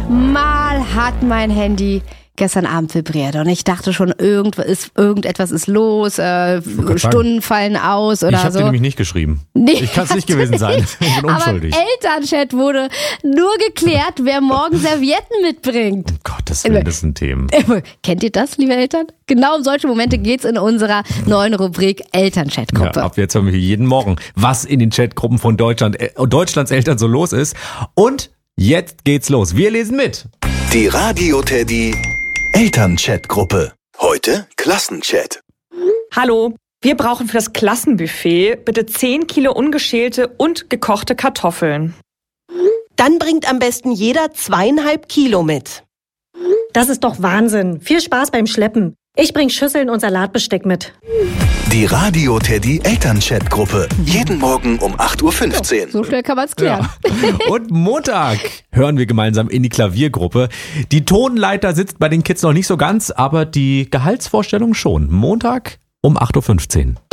Mal hat mein Handy gestern Abend vibriert und ich dachte schon, irgendetwas ist los, Stunden fallen aus oder ich hab so. dir nämlich nicht geschrieben. Nee, ich kann es nicht gewesen sein. Ich bin unschuldig. Aber im Elternchat wurde nur geklärt, wer morgen Servietten mitbringt. Um Gottes Willen, das sind Themen. Kennt ihr das, liebe Eltern? Genau um solche Momente geht's in unserer neuen Rubrik Elternchat-Gruppe. Ja, ab jetzt hören wir hier jeden Morgen, was in den Chatgruppen von Deutschlands Eltern so los ist. Und jetzt geht's los. Wir lesen mit. Die Radio Teddy Elternchat-Gruppe. Heute Klassenchat. Hallo, wir brauchen für das Klassenbuffet bitte 10 Kilo ungeschälte und gekochte Kartoffeln. Dann bringt am besten jeder 2,5 Kilo mit. Das ist doch Wahnsinn. Viel Spaß beim Schleppen. Ich bring Schüsseln und Salatbesteck mit. Die Radio Teddy Elternchat-Gruppe. Jeden Morgen um 8.15 Uhr. So schnell kann man's klären. Ja. Und Montag hören wir gemeinsam in die Klaviergruppe. Die Tonleiter sitzt bei den Kids noch nicht so ganz, aber die Gehaltsvorstellung schon. Montag um 8.15 Uhr.